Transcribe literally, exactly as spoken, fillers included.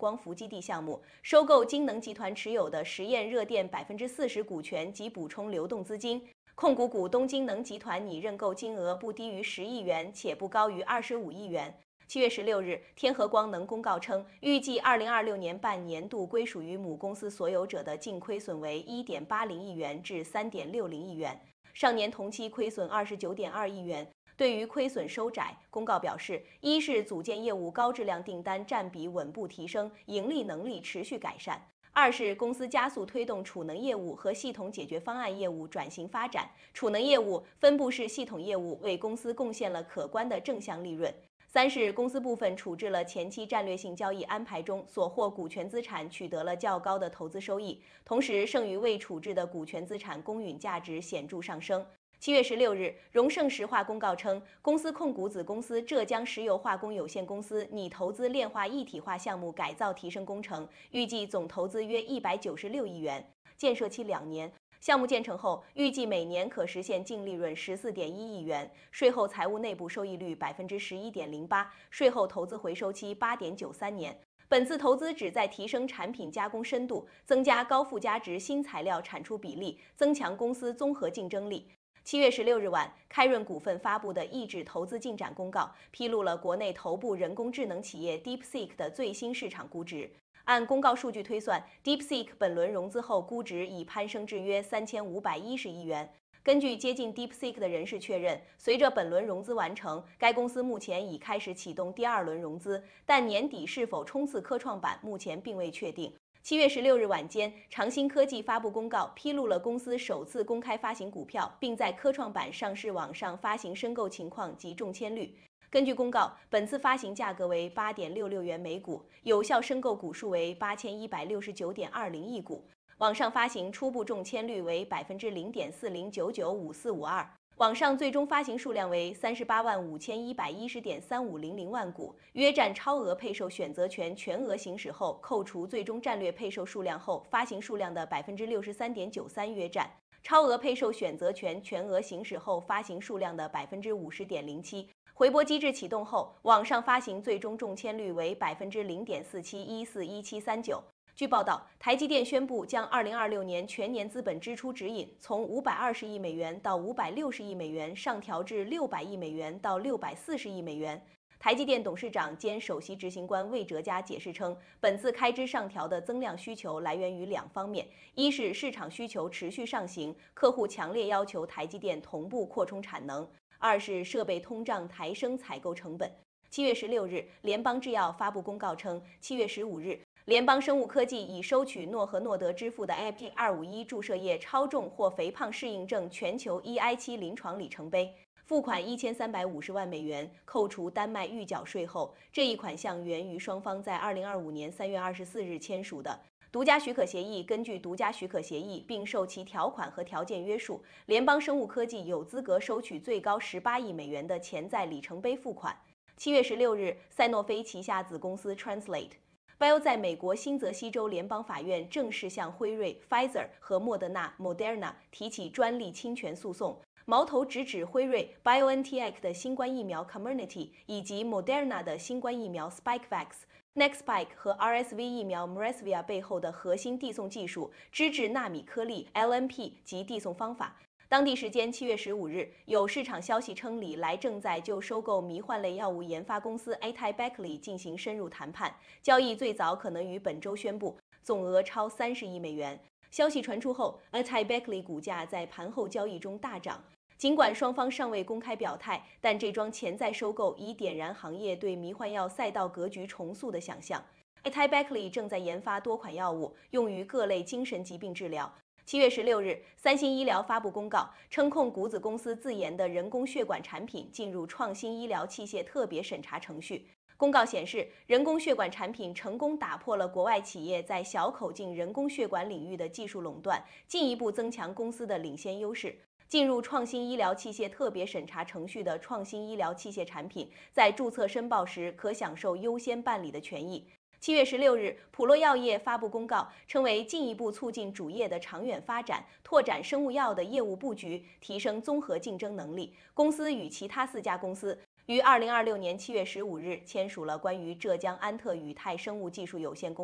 光伏基地项目，收购京能集团持有的实验热电百分之四十股权及补充流动资金。控股股东京能集团拟认购金额不低于十亿元，且不高于二十五亿元。七月十六日，天合光能公告称，预计二零二六年半年度归属于母公司所有者的净亏损为一点八零亿元至三点六零亿元，上年同期亏损二十九点二亿元。对于亏损收窄，公告表示，一是组件业务高质量订单占比稳步提升，盈利能力持续改善。二是公司加速推动储能业务和系统解决方案业务转型发展，储能业务、分布式系统业务为公司贡献了可观的正向利润。三是公司部分处置了前期战略性交易安排中所获股权资产，取得了较高的投资收益，同时剩余未处置的股权资产公允价值显著上升。七月十六日，荣盛石化公告称，公司控股子公司浙江石油化工有限公司拟投资炼化一体化项目改造提升工程，预计总投资约一百九十六亿元，建设期两年。项目建成后，预计每年可实现净利润十四点一亿元，税后财务内部收益率百分之十一点零八，税后投资回收期八点九三年。本次投资旨在提升产品加工深度，增加高附加值新材料产出比例，增强公司综合竞争力。七月十六日晚，开润股份发布的抑制投资进展公告披露了国内头部人工智能企业 DeepSeek 的最新市场估值。按公告数据推算 ，DeepSeek 本轮融资后估值已攀升至约三千五百一十亿元。根据接近 DeepSeek 的人士确认，随着本轮融资完成，该公司目前已开始启动第二轮融资，但年底是否冲刺科创板目前并未确定。七月十六日晚间，长兴科技发布公告，披露了公司首次公开发行股票，并在科创板上市网上发行申购情况及中签率。根据公告，本次发行价格为八点六六元每股，有效申购股数为八千一百六十九点二零亿股。网上发行初步中签率为百分之零点四零九九五四五二。网上最终发行数量为三十八万五千一百一十点三五零零万股，约占超额配售选择权全额行使后扣除最终战略配售数量后发行数量的百分之六十三点九三约占超额配售选择权全额行使后发行数量的百分之五十点零七。回拨机制启动后，网上发行最终中签率为百分之零点四七一四一七三九。据报道，台积电宣布将二零二六年全年资本支出指引从五百二十亿美元到五百六十亿美元上调至六百亿美元到六百四十亿美元。台积电董事长兼首席执行官魏哲嘉解释称，本次开支上调的增量需求来源于两方面：一是市场需求持续上行，客户强烈要求台积电同步扩充产能；二是设备通胀抬升采购成本。七月十六日，联邦制药发布公告称，七月十五日，联邦生物科技已收取诺和诺德支付的 A P 二五一注射液超重或肥胖适应症全球 E I 七临床里程碑，付款一千三百五十万美元，扣除丹麦预缴税后，这一款项源于双方在二零二五年三月二十四日签署的独家许可协议。根据独家许可协议，并受其条款和条件约束，联邦生物科技有资格收取最高十八亿美元的潜在里程碑付款。七月十六日，赛诺菲旗下子公司 Translate.Bio 在美国新泽西州联邦法院正式向辉瑞、Pfizer 和莫德纳 Moderna 提起专利侵权诉讼，矛头直指辉瑞 BioNTech 的新冠疫苗 Comirnaty 以及 Moderna 的新冠疫苗 Spikevax、Nextspike 和 R S V 疫苗 Mresvia 背后的核心递送技术脂质纳米颗粒 L N P 及递送方法。当地时间七月十五日，有市场消息称，李来正在就收购迷幻类药物研发公司 AtaiBeckley 进行深入谈判，交易最早可能于本周宣布，总额超三十亿美元。消息传出后 ，AtaiBeckley 股价在盘后交易中大涨。尽管双方尚未公开表态，但这桩潜在收购已点燃行业对迷幻药赛道格局重塑的想象。AtaiBeckley 正在研发多款药物，用于各类精神疾病治疗。七月十六日，三星医疗发布公告称，控股子公司自研的人工血管产品进入创新医疗器械特别审查程序。公告显示，人工血管产品成功打破了国外企业在小口径人工血管领域的技术垄断，进一步增强公司的领先优势。进入创新医疗器械特别审查程序的创新医疗器械产品，在注册申报时可享受优先办理的权益。七月十六日，普洛药业发布公告，称为进一步促进主业的长远发展，拓展生物药的业务布局，提升综合竞争能力。公司与其他四家公司于二零二六年七月十五日签署了关于浙江安特宇泰生物技术有限公